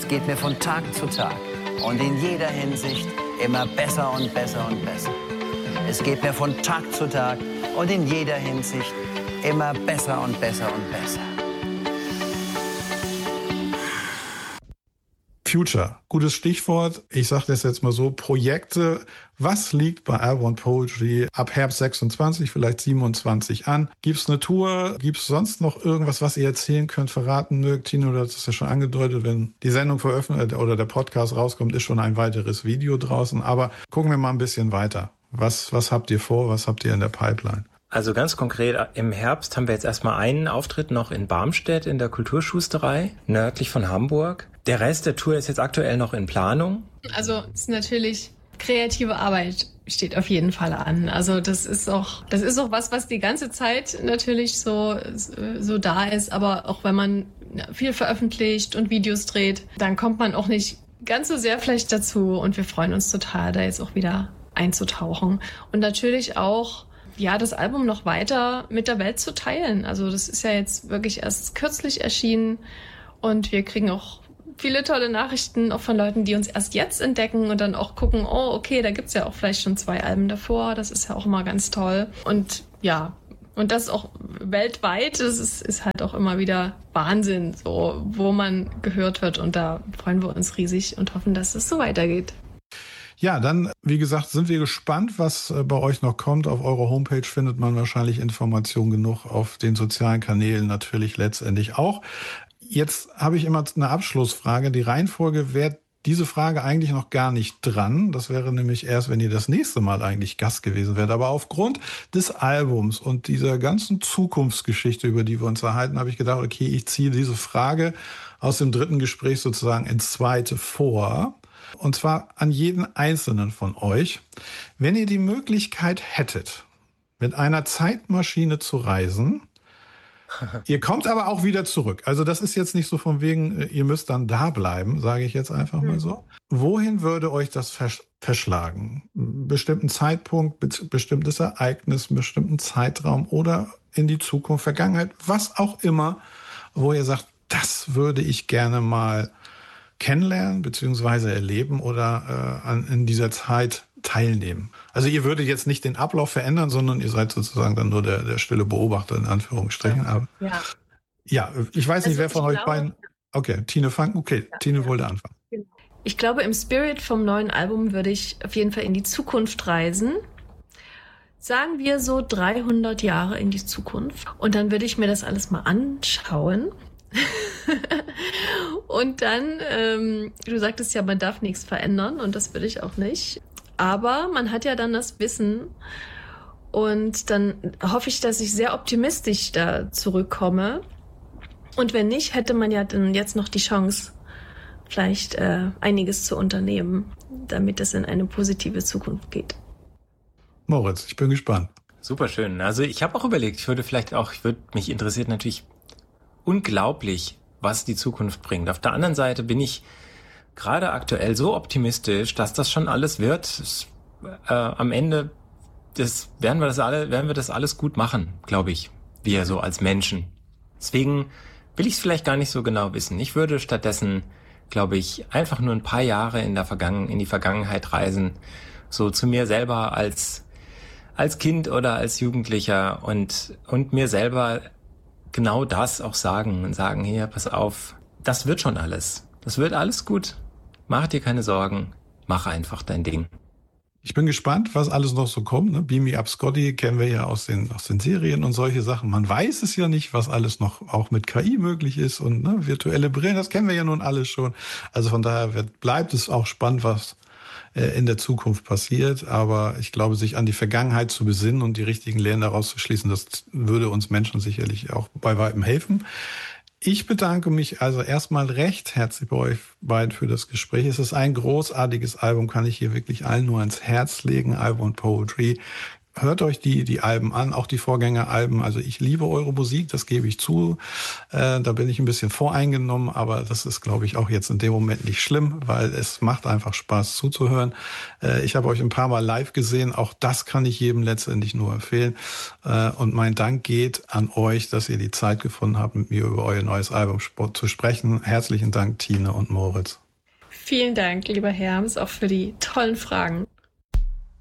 Es geht mir von Tag zu Tag und in jeder Hinsicht immer besser und besser und besser. Es geht mir von Tag zu Tag und in jeder Hinsicht immer besser und besser und besser. Future, gutes Stichwort. Ich sage das jetzt mal so, Projekte. Was liegt bei Album Poetry ab Herbst 26, vielleicht 27 an? Gibt's eine Tour? Gibt's sonst noch irgendwas, was ihr erzählen könnt, verraten mögt? Tino, du hast es ja schon angedeutet, wenn die Sendung veröffentlicht oder der Podcast rauskommt, ist schon ein weiteres Video draußen. Aber gucken wir mal ein bisschen weiter. Was habt ihr vor? Was habt ihr in der Pipeline? Also ganz konkret, im Herbst haben wir jetzt erstmal einen Auftritt noch in Barmstedt in der Kulturschusterei, nördlich von Hamburg. Der Rest der Tour ist jetzt aktuell noch in Planung. Also es ist natürlich kreative Arbeit steht auf jeden Fall an. Also das ist auch was die ganze Zeit natürlich so da ist. Aber auch wenn man viel veröffentlicht und Videos dreht, dann kommt man auch nicht ganz so sehr vielleicht dazu. Und wir freuen uns total, da jetzt auch wieder einzutauchen. Und natürlich auch das Album noch weiter mit der Welt zu teilen. Also das ist ja jetzt wirklich erst kürzlich erschienen und wir kriegen auch viele tolle Nachrichten auch von Leuten, die uns erst jetzt entdecken und dann auch gucken, oh, okay, da gibt's ja auch vielleicht schon 2 Alben davor. Das ist ja auch immer ganz toll. Und und das auch weltweit, das ist halt auch immer wieder Wahnsinn, so wo man gehört wird. Und da freuen wir uns riesig und hoffen, dass es so weitergeht. Ja, dann, wie gesagt, sind wir gespannt, was bei euch noch kommt. Auf eurer Homepage findet man wahrscheinlich Informationen genug, auf den sozialen Kanälen natürlich letztendlich auch. Jetzt habe ich immer eine Abschlussfrage. Die Reihenfolge wäre diese Frage eigentlich noch gar nicht dran. Das wäre nämlich erst, wenn ihr das nächste Mal eigentlich Gast gewesen wärt. Aber aufgrund des Albums und dieser ganzen Zukunftsgeschichte, über die wir uns erhalten, habe ich gedacht, okay, ich ziehe diese Frage aus dem 3. Gespräch sozusagen ins 2. vor. Und zwar an jeden Einzelnen von euch. Wenn ihr die Möglichkeit hättet, mit einer Zeitmaschine zu reisen, ihr kommt aber auch wieder zurück. Also das ist jetzt nicht so von wegen, ihr müsst dann da bleiben, sage ich jetzt einfach mal so. Wohin würde euch das verschlagen? Einen bestimmten Zeitpunkt, bestimmtes Ereignis, einen bestimmten Zeitraum oder in die Zukunft, Vergangenheit, was auch immer, wo ihr sagt, das würde ich gerne mal kennenlernen bzw. erleben oder in dieser Zeit teilnehmen. Also ihr würdet jetzt nicht den Ablauf verändern, sondern ihr seid sozusagen dann nur der stille Beobachter in Anführungsstrichen. Aber ja, ich weiß nicht, wer von euch beiden... Okay, Tine fangen. Okay, ja, Tine wollte anfangen. Ich glaube, im Spirit vom neuen Album würde ich auf jeden Fall in die Zukunft reisen. Sagen wir so 300 Jahre in die Zukunft. Und dann würde ich mir das alles mal anschauen. Und dann, du sagtest ja, man darf nichts verändern und das will ich auch nicht. Aber man hat ja dann das Wissen und dann hoffe ich, dass ich sehr optimistisch da zurückkomme. Und wenn nicht, hätte man ja dann jetzt noch die Chance, vielleicht einiges zu unternehmen, damit es in eine positive Zukunft geht. Moritz, ich bin gespannt. Super schön. Also ich habe auch überlegt, mich interessiert natürlich unglaublich, was die Zukunft bringt. Auf der anderen Seite bin ich gerade aktuell so optimistisch, dass das schon alles wird. Am Ende werden wir das alles gut machen, glaube ich, wir so als Menschen. Deswegen will ich es vielleicht gar nicht so genau wissen. Ich würde stattdessen, glaube ich, einfach nur ein paar Jahre in die Vergangenheit reisen, so zu mir selber als Kind oder als Jugendlicher und mir selber genau das auch sagen und sagen, hier, pass auf, das wird schon alles. Das wird alles gut. Mach dir keine Sorgen. Mach einfach dein Ding. Ich bin gespannt, was alles noch so kommt. Ne? Beam Me Up Scotty kennen wir ja aus den Serien und solche Sachen. Man weiß es ja nicht, was alles noch auch mit KI möglich ist und virtuelle Brillen, das kennen wir ja nun alles schon. Also von daher bleibt es auch spannend, was in der Zukunft passiert. Aber ich glaube, sich an die Vergangenheit zu besinnen und die richtigen Lehren daraus zu schließen, das würde uns Menschen sicherlich auch bei weitem helfen. Ich bedanke mich also erstmal recht herzlich bei euch beiden für das Gespräch. Es ist ein großartiges Album, kann ich hier wirklich allen nur ans Herz legen. Album Poetry. hört euch die Alben an, auch die Vorgängeralben. Also ich liebe eure Musik, das gebe ich zu. Da bin ich ein bisschen voreingenommen, aber das ist, glaube ich, auch jetzt in dem Moment nicht schlimm, weil es macht einfach Spaß zuzuhören. Ich habe euch ein paar Mal live gesehen, auch das kann ich jedem letztendlich nur empfehlen. Und mein Dank geht an euch, dass ihr die Zeit gefunden habt, mit mir über euer neues Album zu sprechen. Herzlichen Dank, Tine und Moritz. Vielen Dank, lieber Herms, auch für die tollen Fragen.